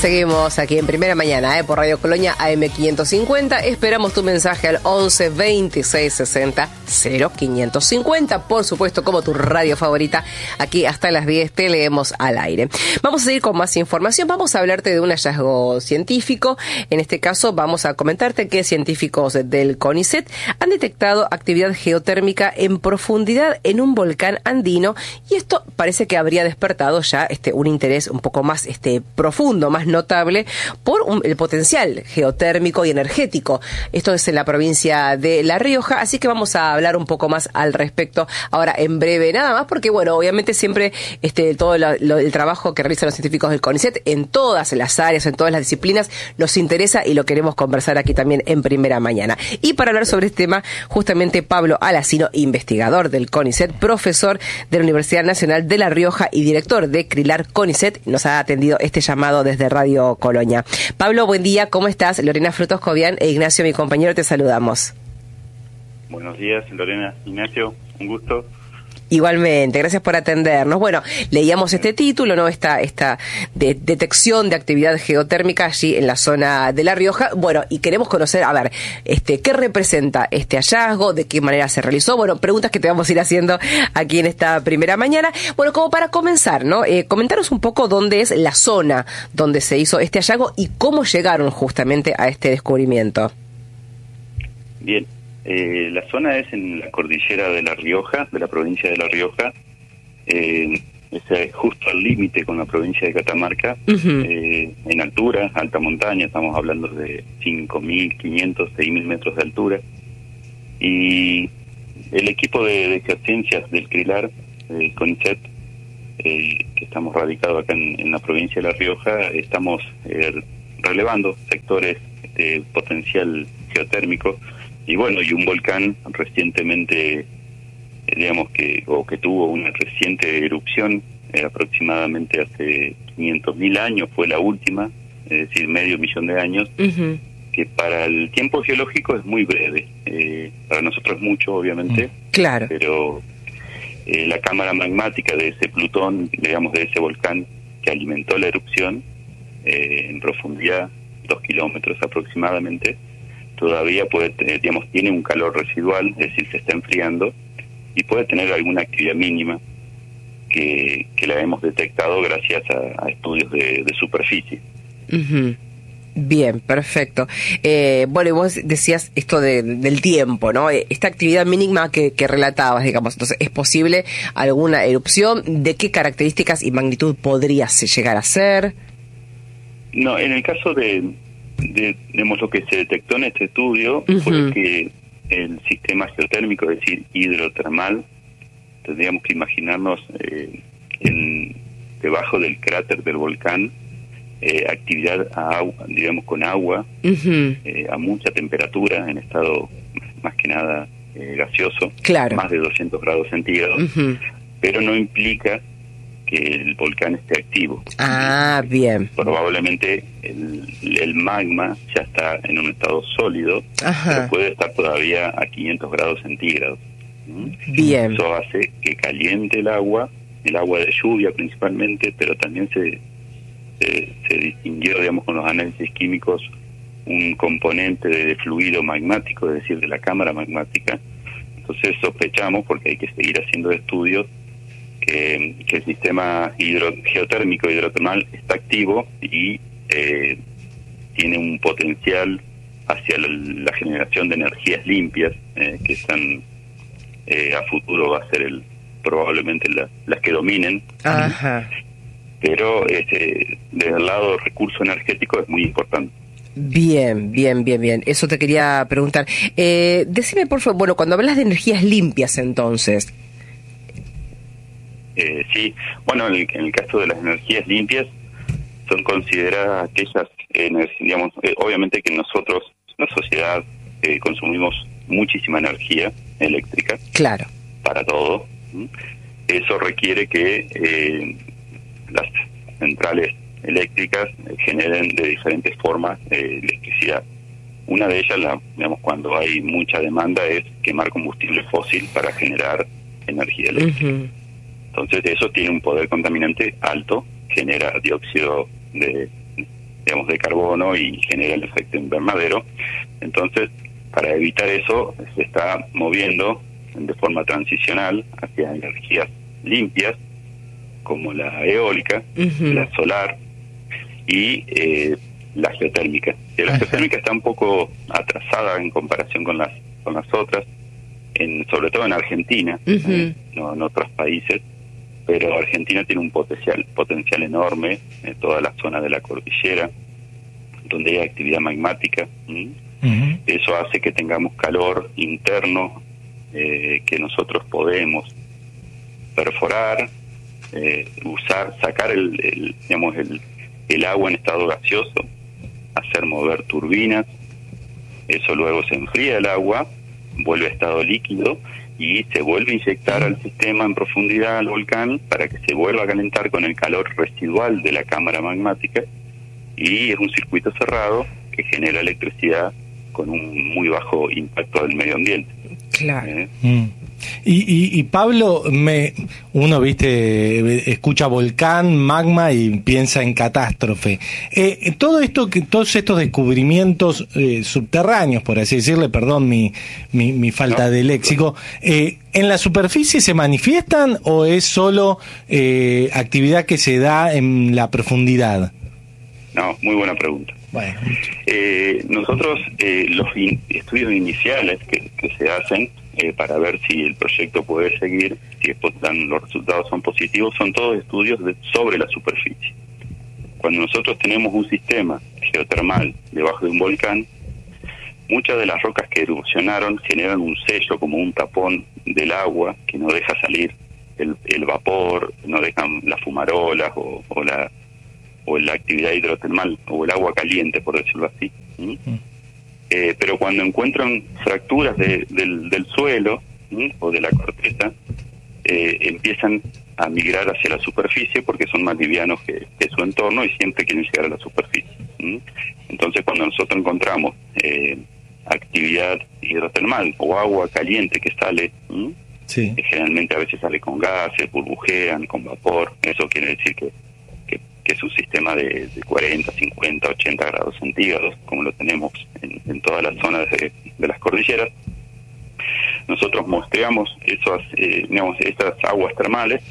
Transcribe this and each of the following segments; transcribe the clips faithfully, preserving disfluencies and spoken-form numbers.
Seguimos aquí en Primera Mañana, ¿eh? por Radio Colonia A M quinientos cincuenta. Esperamos tu mensaje al once veintiséis sesenta cero quinientos cincuenta. Por supuesto, como tu radio favorita, aquí hasta las diez te leemos al aire. Vamos a seguir con más información. Vamos a hablarte de un hallazgo científico. En este caso, vamos a comentarte que científicos del CONICET han detectado actividad geotérmica en profundidad en un volcán andino, y esto parece que habría despertado ya este un interés un poco más este profundo, más notable por un, el potencial geotérmico y energético. Esto es en la provincia de La Rioja, así que vamos a hablar un poco más al respecto ahora en breve, nada más porque, bueno, obviamente siempre este todo lo, lo, el trabajo que realizan los científicos del CONICET en todas las áreas, en todas las disciplinas, nos interesa y lo queremos conversar aquí también en Primera Mañana. Y para hablar sobre este tema, justamente Pablo Alacino, investigador del CONICET, profesor de la Universidad Nacional de La Rioja y director de CRILAR CONICET, nos ha atendido este llamado desde Radio Colonia. Pablo, buen día, ¿cómo estás? Lorena Frutos Jovian e Ignacio, mi compañero, te saludamos. Buenos días, Lorena, Ignacio, un gusto. Igualmente, gracias por atendernos. Bueno, leíamos este título, ¿no? Esta, esta de, detección de actividad geotérmica allí en la zona de La Rioja. Bueno, y queremos conocer, a ver, este, ¿qué representa este hallazgo? ¿De qué manera se realizó? Bueno, preguntas que te vamos a ir haciendo aquí en esta Primera Mañana. Bueno, como para comenzar, ¿no? Eh, comentaros un poco dónde es la zona donde se hizo este hallazgo y cómo llegaron justamente a este descubrimiento. Bien. Eh, la zona es en la cordillera de La Rioja, de la provincia de La Rioja, eh, es justo al límite con la provincia de Catamarca, uh-huh. eh, en altura, alta montaña, estamos hablando de cinco mil quinientos, seis mil metros de altura, y el equipo de, de geociencias del CRILAR, el CONICET, eh, que estamos radicados acá en, en la provincia de La Rioja, estamos eh, relevando sectores de potencial geotérmico. Y bueno, y un volcán recientemente, digamos que, o que tuvo una reciente erupción, eh, aproximadamente hace quinientos mil años, fue la última, es decir, medio millón de años, uh-huh. que para el tiempo geológico es muy breve, eh, para nosotros es mucho, obviamente, claro. pero eh, la cámara magmática de ese Plutón, digamos, de ese volcán que alimentó la erupción, eh, en profundidad, dos kilómetros aproximadamente, todavía puede tener, digamos, tiene un calor residual, es decir, se está enfriando, y puede tener alguna actividad mínima que, que la hemos detectado gracias a, a estudios de, de superficie. Uh-huh. Bien, perfecto. Eh, bueno, y vos decías esto de, del tiempo, ¿no? Esta actividad mínima que, que relatabas, digamos, entonces, ¿es posible alguna erupción? ¿De qué características y magnitud podría llegar a ser? No, en el caso de... De, digamos, lo que se detectó en este estudio uh-huh. fue que el sistema geotérmico, es decir, hidrotermal, tendríamos que imaginarnos eh, en, debajo del cráter del volcán, eh, actividad a agua, digamos, con agua, uh-huh. eh, a mucha temperatura, en estado más que nada eh, gaseoso, claro. más de doscientos grados centígrados, uh-huh. pero no implica que el volcán esté activo. Ah, bien. Probablemente el, el magma ya está en un estado sólido, ajá. pero puede estar todavía a quinientos grados centígrados. Bien. Eso hace que caliente el agua, el agua de lluvia principalmente, pero también se, se, se distinguió, digamos, con los análisis químicos un componente de fluido magmático, es decir, de la cámara magmática. Entonces sospechamos, porque hay que seguir haciendo estudios, Que, que el sistema hidro, geotérmico hidrotermal está activo y eh, tiene un potencial hacia la, la generación de energías limpias, eh, que están eh, a futuro va a ser el probablemente la, las que dominen. Ajá. Pero este, desde el lado recurso energético es muy importante. Bien, bien, bien, bien. Eso te quería preguntar. Eh, decime, por favor, bueno, cuando hablas de energías limpias, entonces... Eh, sí, bueno, en el, en el caso de las energías limpias son consideradas aquellas, eh, digamos, eh, obviamente que nosotros, la sociedad, eh, consumimos muchísima energía eléctrica. Claro. Para todo. ¿Mm? Eso requiere que eh, las centrales eléctricas eh, generen de diferentes formas eh, electricidad. Una de ellas, la, digamos, cuando hay mucha demanda, es quemar combustible fósil para generar energía eléctrica. Uh-huh. Entonces eso tiene un poder contaminante alto, genera dióxido de digamos, de carbono y genera el efecto invernadero. Entonces, para evitar eso, se está moviendo de forma transicional hacia energías limpias, como la eólica, uh-huh. la solar y eh, la geotérmica. Y la geotérmica está un poco atrasada en comparación con las con las otras, en, sobre todo en Argentina, uh-huh. eh, no en otros países, pero Argentina tiene un potencial potencial enorme en toda la zona de la cordillera, donde hay actividad magmática. ¿sí? Uh-huh. Eso hace que tengamos calor interno eh, que nosotros podemos perforar, eh, usar, sacar el, el digamos el, el agua en estado gaseoso, hacer mover turbinas, eso luego se enfría el agua, vuelve a estado líquido y se vuelve a inyectar al sistema en profundidad al volcán para que se vuelva a calentar con el calor residual de la cámara magmática, y es un circuito cerrado que genera electricidad con un muy bajo impacto del medio ambiente. Claro. ¿Eh? Mm. Y, y, y Pablo, me, uno viste escucha volcán, magma y piensa en catástrofe. Eh, todo esto, que todos estos descubrimientos eh, subterráneos, por así decirle, perdón mi, mi, mi falta no, de léxico, eh, ¿en la superficie se manifiestan o es solo eh, actividad que se da en la profundidad? No, muy buena pregunta. Bueno. Eh, nosotros, eh, los in- estudios iniciales que, que se hacen eh, para ver si el proyecto puede seguir, si después dan, los resultados son positivos, son todos estudios de, sobre la superficie. Cuando nosotros tenemos un sistema geotermal debajo de un volcán, muchas de las rocas que erupcionaron generan un sello, como un tapón del agua, que no deja salir el, el vapor, no dejan las fumarolas o, o la... o la actividad hidrotermal, o el agua caliente, por decirlo así. ¿sí? Mm. Eh, pero cuando encuentran fracturas de, del, del suelo, ¿sí? o de la corteza, eh, empiezan a migrar hacia la superficie porque son más livianos que, que su entorno y siempre quieren llegar a la superficie. ¿sí? Entonces, cuando nosotros encontramos eh, actividad hidrotermal o agua caliente que sale, ¿sí? Sí. que generalmente a veces sale con gases, burbujean, con vapor, eso quiere decir que que es un sistema de, de cuarenta, cincuenta, ochenta grados centígrados, como lo tenemos en, en todas las zonas de, de las cordilleras. Nosotros muestreamos esas, eh, digamos, esas aguas termales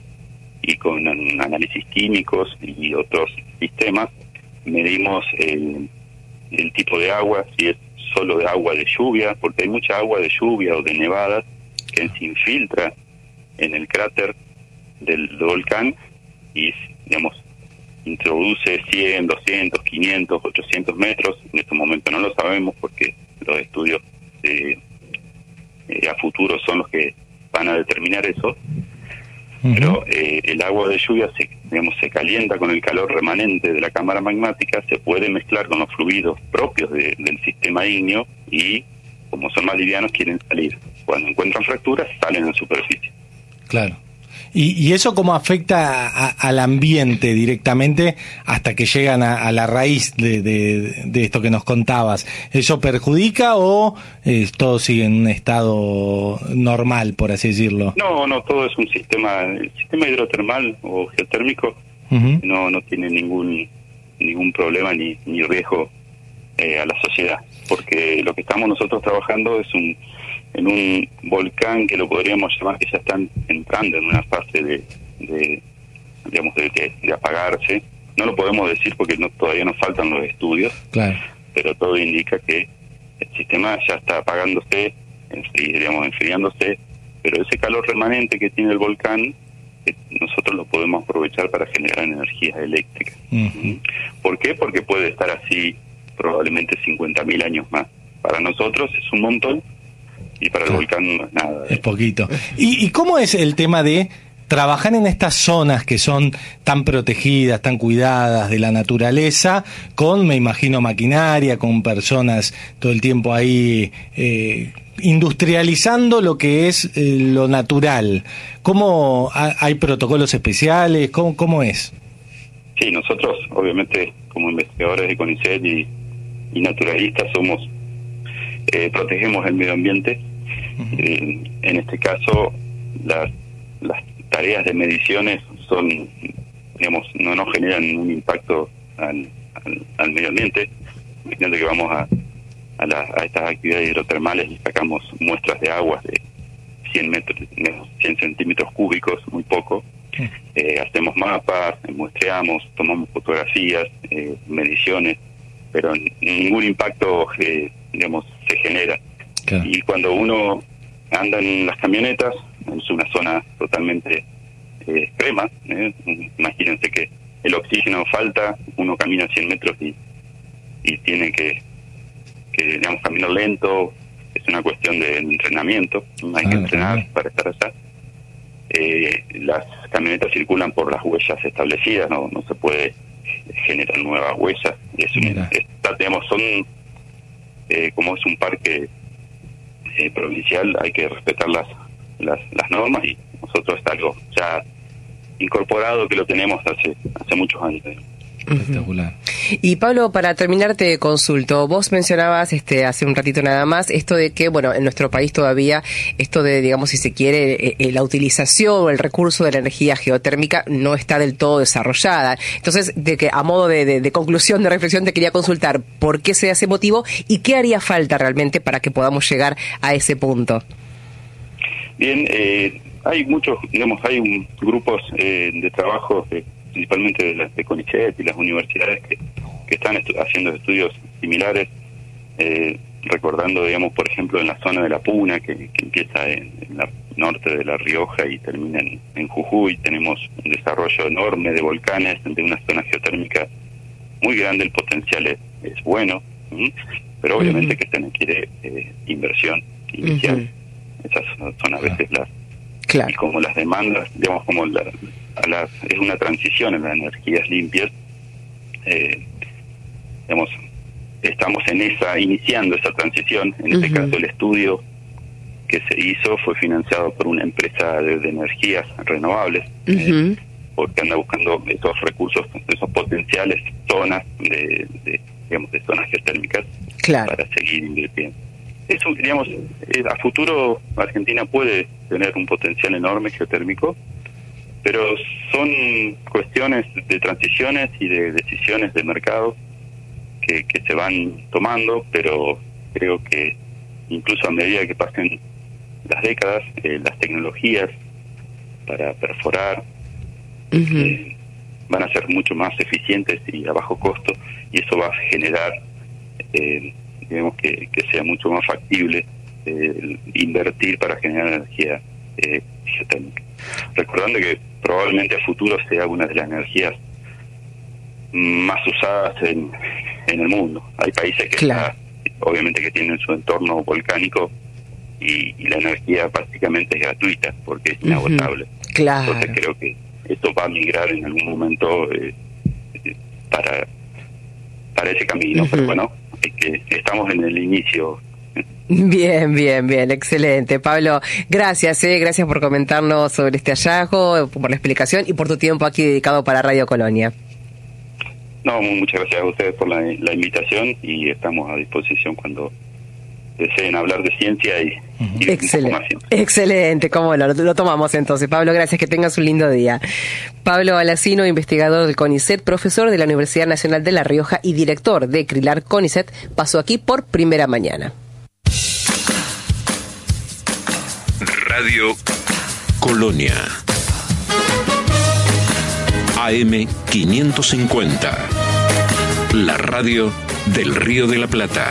y con an- análisis químicos y otros sistemas medimos el, el tipo de agua, si es solo de agua de lluvia, porque hay mucha agua de lluvia o de nevadas que se infiltra en el cráter del, del volcán y, digamos, introduce cien, doscientos, quinientos, ochocientos metros. En este momento no lo sabemos porque los estudios eh, eh, a futuro son los que van a determinar eso. Uh-huh. Pero eh, el agua de lluvia se, digamos, se calienta con el calor remanente de la cámara magmática, se puede mezclar con los fluidos propios de, del sistema ígneo y, como son más livianos, quieren salir. Cuando encuentran fracturas, salen a la superficie. Claro. ¿Y, y eso cómo afecta a, a, al ambiente directamente hasta que llegan a, a la raíz de, de, de esto que nos contabas? ¿Eso perjudica o eh, todo sigue en un estado normal, por así decirlo? No, no, todo es un sistema, el sistema hidrotermal o geotérmico uh-huh. no no tiene ningún ningún problema ni, ni riesgo eh, a la sociedad, porque lo que estamos nosotros trabajando es un en un volcán que lo podríamos llamar que ya están entrando en una fase de, de digamos, de, de, de apagarse. No lo podemos decir porque no, todavía nos faltan los estudios, claro. pero todo indica que el sistema ya está apagándose, enfri, digamos, enfriándose, pero ese calor remanente que tiene el volcán, eh, nosotros lo podemos aprovechar para generar energía eléctrica. Uh-huh. ¿Por qué? Porque puede estar así probablemente cincuenta mil años más. Para nosotros es un montón, y para el claro. volcán no es nada. Es poquito. ¿Y, ¿Y cómo es el tema de trabajar en estas zonas que son tan protegidas, tan cuidadas de la naturaleza, con, me imagino, maquinaria, con personas todo el tiempo ahí eh, industrializando lo que es eh, lo natural? ¿Cómo ha, hay protocolos especiales? ¿Cómo, cómo es? Sí, nosotros, obviamente, como investigadores de CONICET y, y naturalistas, somos Eh, protegemos el medio ambiente. Uh-huh. Eh, en este caso, las, las tareas de mediciones son, digamos, no nos generan un impacto al, al, al medio ambiente. Imagínate que vamos a, a, la, a estas actividades hidrotermales y sacamos muestras de aguas de cien metros, cien centímetros cúbicos, muy poco. Eh, hacemos mapas, muestreamos, tomamos fotografías, eh, mediciones, pero ningún impacto eh, digamos se genera. Claro. Y cuando uno anda en las camionetas, es una zona totalmente eh, extrema, ¿eh? Imagínense que el oxígeno falta, uno camina cien metros y, y tiene que, que digamos caminar lento. Es una cuestión de entrenamiento, hay ah, que entrenar sí. para estar allá. Eh, las camionetas circulan por las huellas establecidas, no no se puede generar nuevas huellas. Es un, está, digamos, son eh, como es un parque eh, provincial, hay que respetar las, las las normas, y nosotros está algo ya incorporado que lo tenemos hace hace muchos años. Espectacular. Y Pablo, para terminar te consulto, vos mencionabas este hace un ratito nada más esto de que, bueno, en nuestro país todavía esto de, digamos, si se quiere, eh, la utilización o el recurso de la energía geotérmica no está del todo desarrollada. Entonces, de que a modo de, de, de conclusión, de reflexión, te quería consultar por qué se hace motivo y qué haría falta realmente para que podamos llegar a ese punto. Bien, eh, hay muchos, digamos, hay un, grupos eh, de trabajo que principalmente de las de CONICET y las universidades que, que están estu- haciendo estudios similares, eh, recordando, digamos, por ejemplo, en la zona de la Puna, que, que empieza en, en la norte de La Rioja y termina en, en Jujuy. Tenemos un desarrollo enorme de volcanes, de una zona geotérmica muy grande, el potencial es, es bueno, ¿sí? Pero obviamente uh-huh. que se requiere eh, inversión inicial. Uh-huh. Esas son, son a veces las... Claro. Y como las demandas, digamos, como la, a las, es una transición en las energías limpias, eh, digamos, estamos en esa, iniciando esa transición. En uh-huh. este caso, el estudio que se hizo fue financiado por una empresa de, de energías renovables, uh-huh. eh, porque anda buscando esos recursos, esos potenciales zonas de, de digamos, de zonas geotérmicas, claro. para seguir invirtiendo. Eso, digamos, eh, a futuro Argentina puede tener un potencial enorme geotérmico, pero son cuestiones de transiciones y de decisiones de mercado que, que se van tomando, pero creo que incluso a medida que pasen las décadas, eh, las tecnologías para perforar uh-huh. eh, van a ser mucho más eficientes y a bajo costo, y eso va a generar eh, digamos que, que sea mucho más factible eh, invertir para generar energía eh, geotérmica. Recordando que probablemente a futuro sea una de las energías más usadas en, en el mundo. Hay países que claro. está, obviamente que tienen su entorno volcánico y, y la energía prácticamente es gratuita porque es inagotable. Uh-huh. Claro. Entonces creo que esto va a migrar en algún momento eh, para, para ese camino, uh-huh. pero bueno, que estamos en el inicio. Bien, bien, bien, excelente. Pablo, gracias, eh, gracias por comentarnos sobre este hallazgo, por la explicación y por tu tiempo aquí dedicado para Radio Colonia. No, muchas gracias a ustedes por la, la invitación, y estamos a disposición cuando deseen hablar de ciencia y, uh-huh. y excelente, información. Excelente, cómo no, lo, lo tomamos entonces. Pablo, gracias, que tengas un lindo día. Pablo Alacino, investigador del CONICET, profesor de la Universidad Nacional de La Rioja y director de CRILAR CONICET, pasó aquí por Primera Mañana. Radio Colonia A M quinientos cincuenta, la radio del Río de la Plata.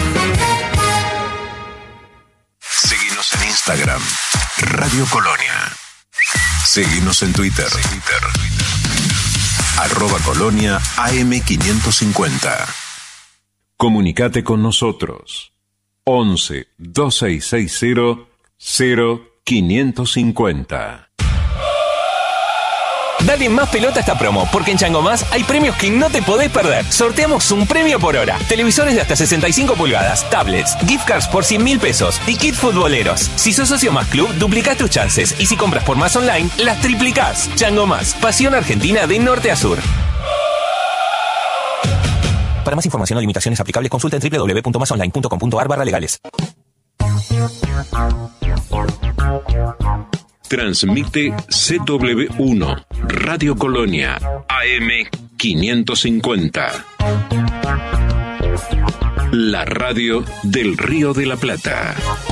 Seguinos en Instagram, Radio Colonia. Seguinos en Twitter, Twitter. arroba Colonia A M quinientos cincuenta. Comunicate con nosotros. once, dos seis seis cero, cero quinientos cincuenta. Dale más pelota a esta promo, porque en Chango Más hay premios que no te podés perder. Sorteamos un premio por hora. Televisores de hasta sesenta y cinco pulgadas, tablets, gift cards por cien mil pesos y kit futboleros. Si sos socio Más Club, duplicás tus chances. Y si compras por Más Online, las triplicás. Chango Más, pasión argentina de norte a sur. Para más información o limitaciones aplicables, consulta en doble u doble u doble u punto más online punto com punto a r barra legales. Transmite C W uno, Radio Colonia, A M quinientos cincuenta. La radio del Río de la Plata.